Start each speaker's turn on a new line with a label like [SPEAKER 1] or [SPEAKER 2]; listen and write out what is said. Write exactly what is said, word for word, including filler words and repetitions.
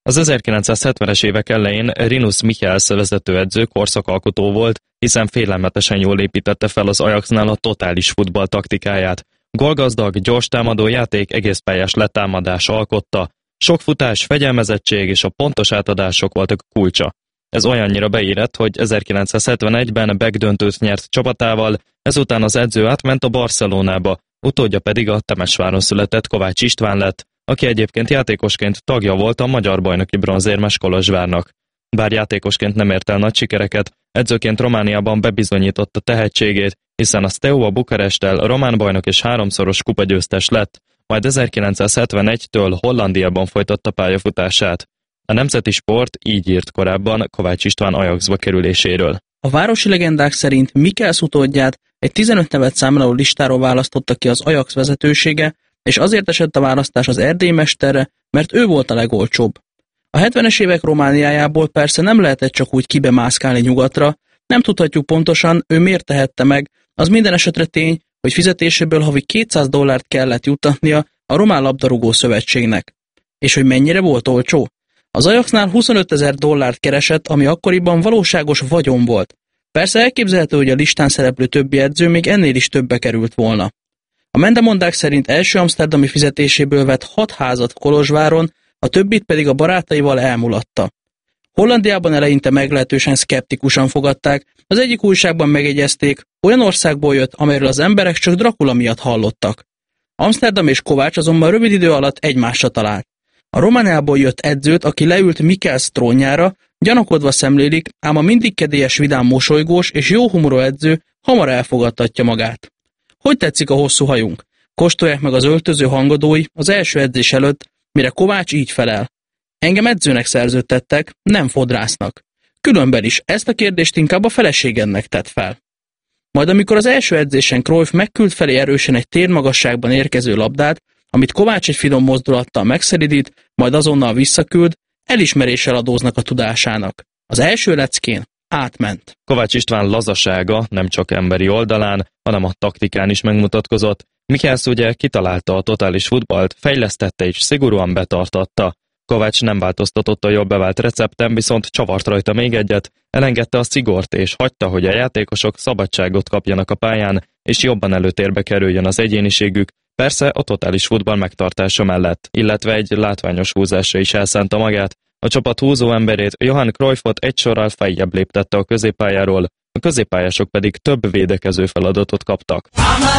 [SPEAKER 1] Az ezerkilencszázhetvenes évek elején Rinus Michels vezetőedző korszakalkotó volt, hiszen félelmetesen jól építette fel az Ajaxnál a totális futball taktikáját. Gólgazdag, gyors támadó játék, egészpályás letámadás alkotta, sok futás, fegyelmezettség és a pontos átadások voltak a kulcsa. Ez olyannyira beérett, hogy ezerkilencszázhetvenegyben Beck-döntőt nyert csapatával, ezután az edző átment a Barcelonába, utódja pedig a Temesváron született Kovács István lett, aki egyébként játékosként tagja volt a magyar bajnoki bronzérmes Kolozsvárnak. Bár játékosként nem ért el nagy sikereket, edzőként Romániában bebizonyította tehetségét, hiszen a Steaua Bukaresttel román bajnok és háromszoros kupagyőztes lett, majd ezerkilencszázhetvenegytől Hollandiában folytatta pályafutását. A Nemzeti Sport így írt korábban Kovács István Ajaxba kerüléséről.
[SPEAKER 2] A városi legendák szerint Michels utódját egy tizenöt nevet számláló listáról választotta ki az Ajax vezetősége, és azért esett a választás az erdélyi mesterre, mert ő volt a legolcsóbb. A hetvenes évek Romániájából persze nem lehetett csak úgy kibemászkálni nyugatra, nem tudhatjuk pontosan, ő miért tehette meg, az minden esetre tény, hogy fizetéséből havi kétszáz dollárt kellett juttatnia a Román Labdarúgó Szövetségnek. És hogy mennyire volt olcsó? Az Ajaxnál huszonötezer dollárt keresett, ami akkoriban valóságos vagyon volt. Persze elképzelhető, hogy a listán szereplő többi edző még ennél is többe került volna. A mendemondák szerint első amszterdami fizetéséből vett hat házat Kolozsváron, a többit pedig a barátaival elmulatta. Hollandiában eleinte meglehetősen szkeptikusan fogadták, az egyik újságban megjegyezték, olyan országból jött, amelyről az emberek csak Dracula miatt hallottak. Amszterdam és Kovács azonban rövid idő alatt egymásra talált. A Romániából jött edzőt, aki leült Michels trónjára, gyanakodva szemlélik, ám a mindig kedélyes, vidám, mosolygós és jó humorú edző hamar elfogadtatja magát. Hogy tetszik a hosszú hajunk? Kóstolják meg az öltöző hangadói az első edzés előtt, mire Kovács így felel. Engem edzőnek szerződtettek, nem fodrásznak. Különben is ezt a kérdést inkább a feleségemnek tett fel. Majd amikor az első edzésen Cruyff megküld felé erősen egy térmagasságban érkező labdát, amit Kovács egy finom mozdulattal megszelidít, majd azonnal visszaküld, elismeréssel adóznak a tudásának. Az első leckén átment.
[SPEAKER 1] Kovács István lazasága nem csak emberi oldalán, hanem a taktikán is megmutatkozott. Michels ugye kitalálta a totális futballt, fejlesztette és szigorúan betartatta. Kovács nem változtatott a jól bevált recepten, viszont csavart rajta még egyet, elengedte a szigort és hagyta, hogy a játékosok szabadságot kapjanak a pályán, és jobban előtérbe kerüljön az egyéniségük, persze a totális futball megtartása mellett, illetve egy látványos húzásra is elszánta magát. A csapat húzó emberét, Johan Cruyffot egy sorral feljebb léptette a középpályáról, a középpályások pedig több védekező feladatot kaptak.